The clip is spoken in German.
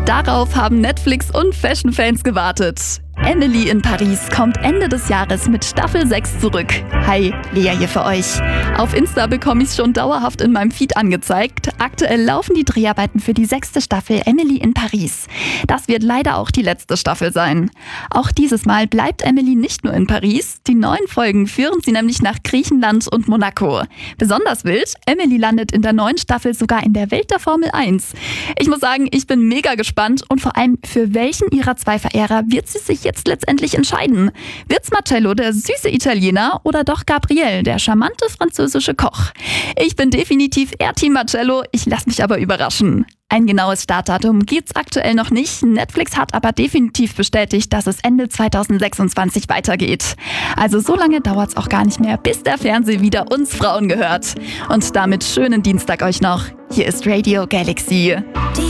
Darauf haben Netflix und Fashion-Fans gewartet. Emily in Paris kommt Ende des Jahres mit Staffel 6 zurück. Hi, Lea hier für euch. Auf Insta bekomme ich es schon dauerhaft in meinem Feed angezeigt. Aktuell laufen die Dreharbeiten für die 6. Staffel Emily in Paris. Das wird leider auch die letzte Staffel sein. Auch dieses Mal bleibt Emily nicht nur in Paris. Die neuen Folgen führen sie nämlich nach Griechenland und Monaco. Besonders wild, Emily landet in der neuen Staffel sogar in der Welt der Formel 1. Ich muss sagen, ich bin mega gespannt und vor allem, für welchen ihrer 2 Verehrer wird sie sich jetzt letztendlich entscheiden? Wird's Marcello, der süße Italiener, oder doch Gabriel, der charmante französische Koch? Ich bin definitiv eher Team Marcello, ich lasse mich aber überraschen. Ein genaues Startdatum gibt's aktuell noch nicht. Netflix hat aber definitiv bestätigt, dass es Ende 2026 weitergeht. Also so lange dauert's auch gar nicht mehr, bis der Fernseher wieder uns Frauen gehört. Und damit schönen Dienstag euch noch. Hier ist Radio Galaxy.